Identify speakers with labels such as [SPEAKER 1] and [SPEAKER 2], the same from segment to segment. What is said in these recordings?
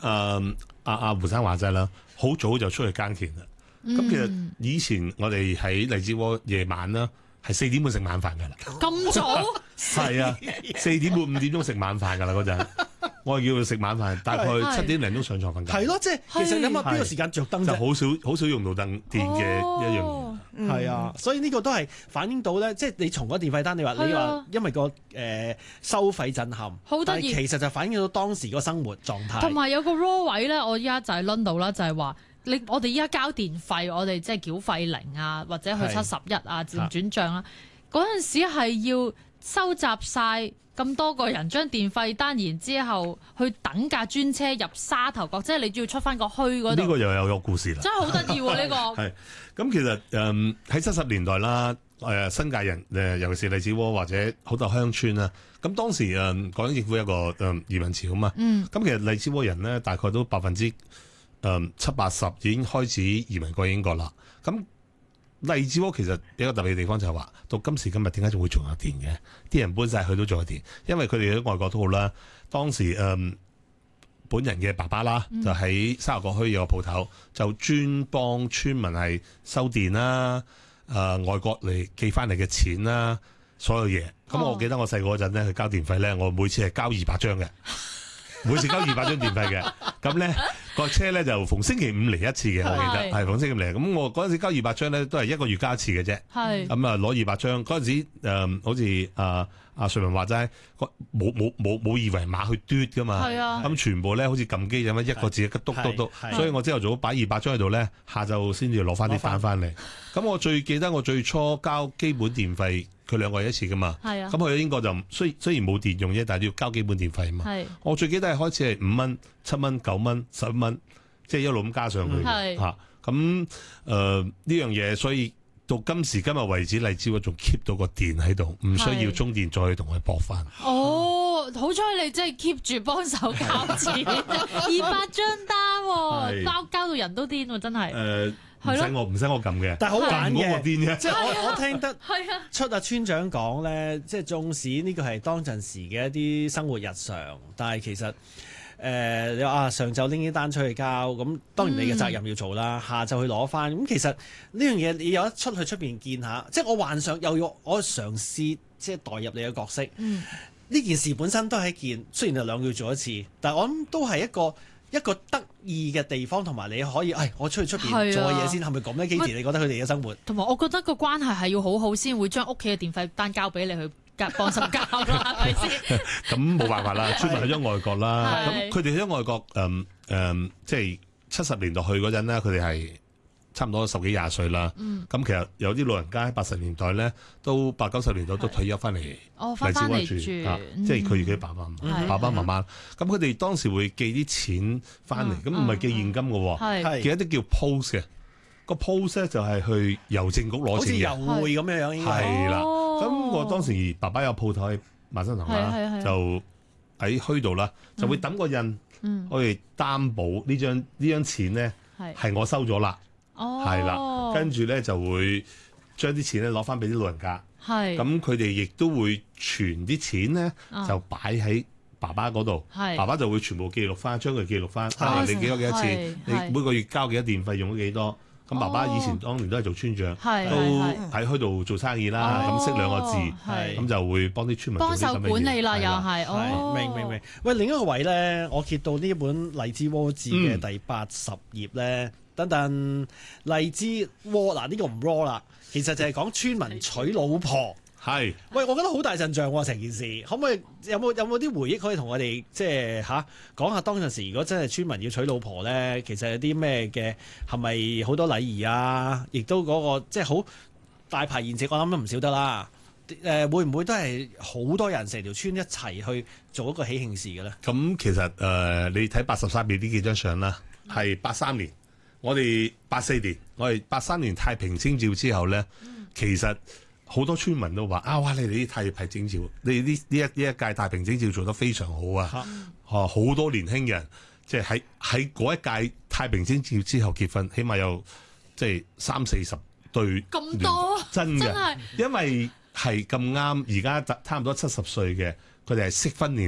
[SPEAKER 1] 阿胡生話齋啦，好早就出去耕田啦。咁其實以前我哋喺荔枝窩夜晚啦，係4點半食晚飯㗎啦。
[SPEAKER 2] 咁早？
[SPEAKER 1] 係啊，4點半5點鐘食晚飯㗎啦嗰陣。我係叫佢食晚飯，大概7點零鐘上床瞓覺。
[SPEAKER 3] 係咯，即係其實諗下邊個時間着燈啫？
[SPEAKER 1] 就好少用到電嘅一樣嘢。
[SPEAKER 3] 係啊，所以呢個都係反映到咧，即係你從嗰電費單，你話因為個收費震撼，但係其實就反映到當時個生活狀態。
[SPEAKER 2] 同埋有個 raw 位咧，我依家就係攆到啦，就係話我哋依家交電費，我哋即係繳費零啊，或者去71啊，轉帳啦，嗰陣時係要收集晒咁多個人將電費單，然之後去等架專車入沙頭角，即係你要出翻個墟嗰度。呢
[SPEAKER 1] 個又有個故事啦，
[SPEAKER 2] 真係好得意喎！呢個
[SPEAKER 1] 係咁，其實喺70年代啦，新界人尤其是荔枝窩或者好多鄉村啦，咁當時港英政府有一個移民潮啊嘛，咁其實荔枝窩人咧大概都70%-80%已經開始移民過英國啦，咁。荔枝窩其實有一個特別嘅地方就係話，到今時今日點解仲會仲有電嘅？啲人搬晒去都仲有電，因為佢哋喺外國都好啦。當時本人嘅爸爸啦，就喺沙頭角墟有個鋪頭，就專幫村民係收電啦，外國嚟寄翻嚟嘅錢啦，所有嘢。咁我記得我細個嗰陣咧，去交電費咧，我每次係交200張嘅。每次交200張電費嘅，咁咧個車咧就逢星期5嚟一次嘅，我記得係逢星期5嚟。咁我嗰陣時交200張咧，都係1個月交一次嘅啫。係咁啊，攞200張嗰陣時，好似阿瑞文話齋，冇二維碼去嘟噶嘛。係啊。咁全部咧好似撳機咁樣，一個字一個篤，所以我朝頭早擺200張喺度咧，下晝先至攞翻啲單翻嚟。咁我最記得我最初交基本電費。佢2個月一次噶嘛，咁去英國就雖然冇電用啫，但係都要交基本電費啊嘛。我最記得係開始係5蚊、7蚊、9蚊、11蚊，即係一路咁加上去嚇。咁呢樣嘢，所以到今時今日為止，荔枝窩仲 keep 到個電喺度，唔需要中電再去同佢駁翻。
[SPEAKER 2] 哦，好彩你真係 keep 住幫手交錢，200張單喎，交到人都癲喎，真係。
[SPEAKER 1] 唔使我撳嘅，
[SPEAKER 3] 但係好玩嘅，即係我聽得出阿村長講咧，即係縱使呢個係當陣時嘅一啲生活日常，但係其實你話上晝拎啲單出去交，咁當然你嘅責任要做啦，下晝去攞翻。咁其實呢樣嘢你有得出去出邊見下，即係我幻想又要我嘗試即係代入你嘅角色。呢件事本身都係一件雖然係2個月做一次，但係我諗都係一個得意嘅地方，同埋你可以，我出去出邊做嘅嘢先，係咪咁咧？幾時你覺得佢哋嘅生活？
[SPEAKER 2] 同埋我覺得個關係係要好好先會將屋企嘅電費單交俾你去幫手交啦，係咪先？
[SPEAKER 1] 咁冇辦法啦，村民去咗外國啦，咁佢哋去咗外國，即係70年代去嗰陣咧，佢哋係差唔多10幾20歲啦。咁其實有啲老人家喺80年代咧，都80、90年代都退休翻嚟荔枝窩住，即係佢嘅爸爸媽媽。咁佢哋當時會寄啲錢翻嚟，咁唔係寄現金嘅，寄一啲叫 post 嘅。個 post 咧就係去郵政局攞錢嘅，
[SPEAKER 3] 好似郵匯咁樣應該
[SPEAKER 1] 係啦。咁我當時爸爸有鋪頭喺萬新堂啦，就喺墟度啦，就會抌個印，我哋擔保呢張錢咧係我收咗啦。係啦，跟住咧就會將啲錢咧攞翻俾啲老人家，咁佢哋亦都會存啲錢咧就擺喺爸爸嗰度，爸爸就會全部記錄翻，將佢記錄翻，你幾多錢，你每個月交幾多電費，用咗幾多。咁爸爸以前當年都係做村長，都喺墟度做生意啦，咁識2個字，咁就會幫啲村民
[SPEAKER 2] 幫手管理啦，又係，
[SPEAKER 3] 明。喂，另一個位咧，我揭到呢本荔枝窩誌嘅第80頁咧。等荔枝窩嗱，呢個唔 raw 啦，其實就係講村民娶老婆。
[SPEAKER 1] 係，
[SPEAKER 3] 喂，我覺得好大陣仗喎，成件事，可唔可以有冇啲回憶可以同我哋即係講下當陣時，如果真係村民要娶老婆咧，其實有啲咩嘅係咪好多禮儀啊？亦都嗰個即係好大排筵席，我諗都唔少得啦。會唔會都係好多人成條村一齊去做一個喜慶事嘅咧？
[SPEAKER 1] 咁其實你睇83年呢幾張相啦，係83年。我哋84年，我哋83年太平清醮之後咧，其實好多村民都話哇！你哋啲太平清醮，你哋呢一屆太平清醮做得非常好啊！好多年輕人即係喺嗰一屆太平清醮之後結婚，起碼有即係30-40對
[SPEAKER 2] 咁多，
[SPEAKER 1] 真嘅，因為係咁啱，而家差唔多70歲嘅，佢哋係適婚年齡。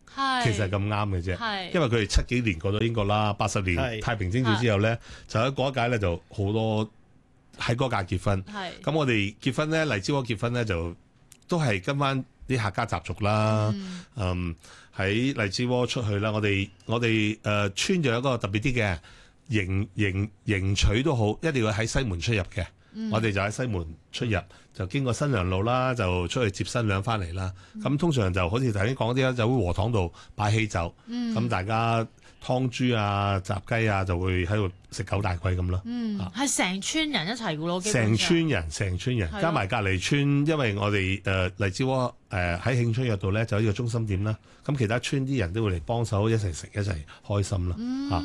[SPEAKER 1] 其實係咁啱嘅啫。因為佢哋70幾年過咗英國啦，80年太平清醮之後咧，就喺嗰一屆咧就好多喺嗰屆結婚。咁我哋結婚咧，荔枝窩結婚咧就都係跟翻啲客家習俗啦。喺荔枝窩出去啦，我哋村就有一個特別啲嘅迎娶都好，一定要喺西門出入嘅。我哋就喺西門出入，就經過新娘路啦，就出去接新娘翻嚟啦。咁通常就好似頭先講啲啦，就會和堂度擺喜酒，咁大家湯豬啊、雜雞啊，就會喺度食九大簋咁咯。
[SPEAKER 2] 係成村人一齊噶咯，
[SPEAKER 1] 成村人加埋隔離村，因為我哋荔枝窩喺慶春約度咧就有呢個中心點啦。咁其他村啲人都會嚟幫手一齊食一齊開心啦。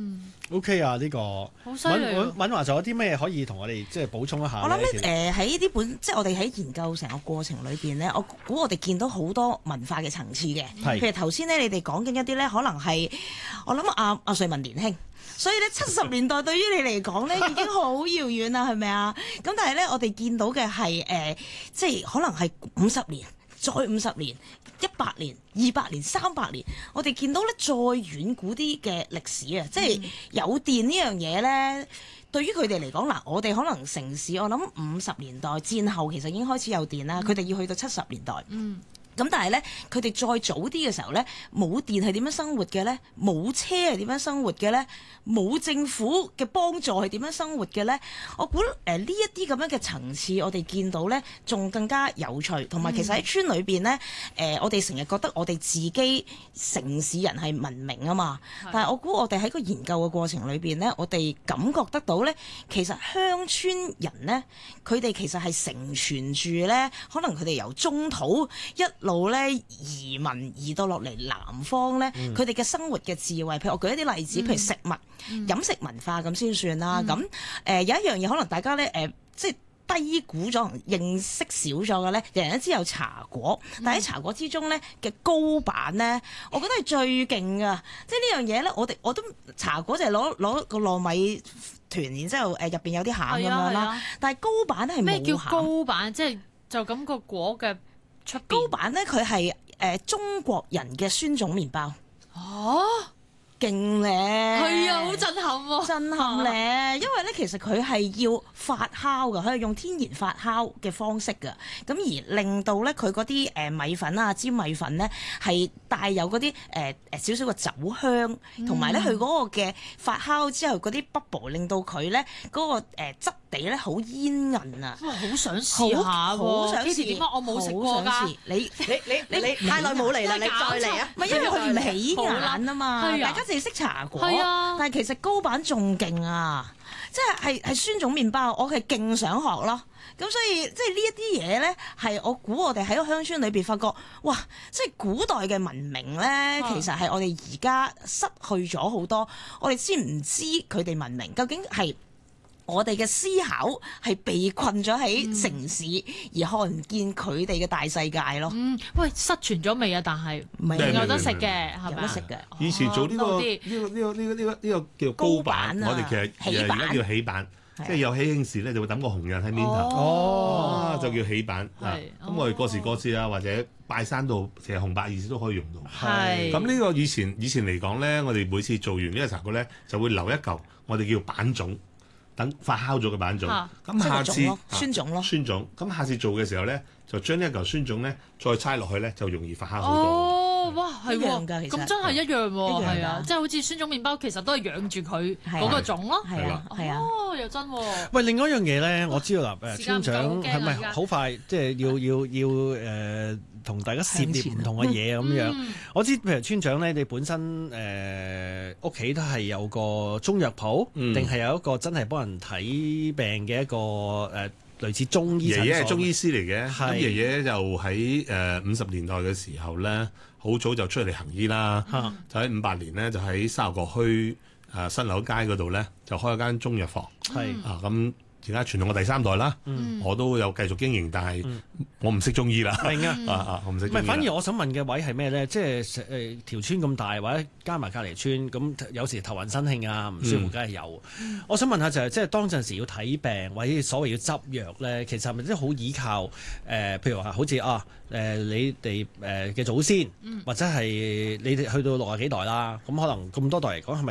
[SPEAKER 3] OK 啊，呢個
[SPEAKER 2] 好犀利。
[SPEAKER 3] 敏華仲有啲咩可以同我哋即係補充一下？
[SPEAKER 4] 我諗咧喺呢本即係我哋喺研究成個過程裏邊咧，我估我哋見到好多文化嘅層次嘅。譬如頭先咧，你哋講緊一啲咧，可能係我諗阿瑞文年輕，所以咧70年代對於你嚟講咧已經好遙遠啦，係咪啊？咁但係咧，我哋見到嘅係即係可能係50年。再50年、100年、200年、300年，我哋見到咧再遠古啲嘅歷史啊，即係有電呢樣嘢咧，對於佢哋嚟講嗱，我哋可能城市，我諗50年代戰後其實已經開始有電啦，佢哋要去到70年代。咁但係咧，佢哋再早啲嘅時候咧，冇電係點樣生活嘅咧？冇車係點樣生活嘅咧？冇政府嘅幫助係點樣生活嘅咧？我估呢一啲咁樣嘅層次，我哋見到咧，仲更加有趣。同埋其實喺村裏邊咧，我哋成日覺得我哋自己城市人係文明啊嘛。但係我估我哋喺個研究嘅過程裏邊咧，我哋感覺得到咧，其實鄉村人咧，佢哋其實係承傳住咧，可能佢哋由中土一路咧移民移到落嚟南方咧，佢哋嘅生活嘅智慧，譬如我舉一啲例子，譬如食物、飲食文化咁先算啦。咁有一樣嘢可能大家咧即係低估咗、認識少咗嘅咧，人人都知有茶果，但喺茶果之中咧嘅糕板咧，我覺得係最勁噶。即係呢樣嘢咧，我都茶果就係攞個糯米團，然之後入邊有啲餡咁樣啦。但係糕板咧係冇餡。咩叫糕板？即係就咁個果嘅。糕板咧，佢係中國人嘅酸種麵包。勁咧，
[SPEAKER 2] 係啊，好震撼喎！
[SPEAKER 4] 震撼咧，因為咧其實佢係要發酵㗎，佢係用天然發酵嘅方式㗎，咁而令到咧佢嗰啲米粉啊、粘米粉咧係帶有嗰啲少少嘅酒香，同埋咧佢嗰個嘅發酵之後嗰啲 bubble 令到佢咧嗰個質地咧好煙韌啊！
[SPEAKER 2] 哇，好想試下喎！
[SPEAKER 4] 想試
[SPEAKER 2] 點解我冇食過㗎？
[SPEAKER 4] 你太耐冇嚟啦，你再嚟啊！唔係因為佢唔起眼啊嘛，大家淨係識茶果，但係其實糕板仲勁啊！即係酸種麵包，我係勁想學咯。咁所以即係呢一啲嘢咧，係我估我哋喺個鄉村裏邊發覺，哇！即係古代嘅文明咧，其實係我哋而家失去咗好多。我哋知唔知佢哋文明究竟係？我哋嘅思考係被困咗喺城市，而看唔見佢哋嘅大世界咯。
[SPEAKER 2] 喂，失傳咗未啊？但係有得食嘅，係咪？
[SPEAKER 4] 有得食嘅。
[SPEAKER 1] 以前做呢個叫糕板，我哋其實而家叫喜板，即係有喜慶時咧就會抌個紅印喺面頭，就叫喜板。咁我哋過時過節啊，或者拜山度，其實紅白二字都可以用到。咁呢個以前嚟講咧，我哋每次做完呢個茶果咧，就會留一嚿，我哋叫板種。等發酵咗嘅板種，咁下次
[SPEAKER 4] 酸種咯，
[SPEAKER 1] 酸種。咁下次做嘅時候咧，就將呢一嚿酸種咧再猜落去咧，就容易發酵好多。
[SPEAKER 2] 哇，係喎，咁真係一樣喎，係啊，即係好似酸種麵包，其實都係養住佢嗰個種咯，
[SPEAKER 4] 係啊，
[SPEAKER 2] 哦，又真喎。
[SPEAKER 3] 喂，另外一樣嘢咧，我知道嗱，村長係咪好快即係要同大家涉獵唔同嘅嘢咁樣？我知譬如村長咧，你本身屋企都係有個中藥鋪，定係有一個真係幫人睇病嘅一個類似中醫診所。爺爺係中醫師嚟嘅，咁爺爺就喺50年代嘅時候咧，好早就出嚟行醫啦。就喺58年咧，就喺沙頭角墟新樓街嗰度咧，就開咗間中藥房。咁
[SPEAKER 1] 而家傳統嘅第3代啦，我都有繼續經營，但係我唔識中醫啦。
[SPEAKER 3] 明啊，
[SPEAKER 1] 我唔識中醫。
[SPEAKER 3] 唔係，反而我想問嘅位係咩咧？即係條村咁大，或者加埋隔離村，咁有時頭暈身興啊，唔舒服，梗係有。我想問下就係，即係當陣時要睇病或者所謂要執藥咧，其實係咪真係好依靠譬如話好似你哋嘅祖先，或者係你哋去到60幾代啦，咁可能咁多代嚟講，係咪